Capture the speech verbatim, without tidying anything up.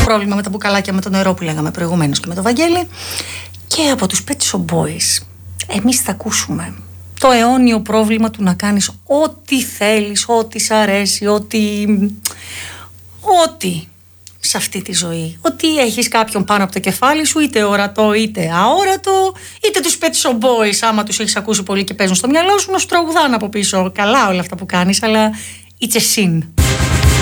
πρόβλημα με τα μπουκαλάκια με το νερό που λέγαμε προηγουμένως και με το Βαγγέλη. Και από τους Pet Shop Boys εμείς θα ακούσουμε το αιώνιο πρόβλημα του να κάνεις ό,τι θέλεις, ό,τι σ' αρέσει, ό,τι... ό,τι σε αυτή τη ζωή. Ότι έχεις κάποιον πάνω από το κεφάλι σου, είτε ορατό είτε αόρατο, είτε τους Pet Shop Boys, άμα τους έχεις ακούσει πολύ και παίζουν στο μυαλό σου, να σου τραγουδάνε από πίσω. Καλά όλα αυτά που κάνεις, αλλά it's a sin.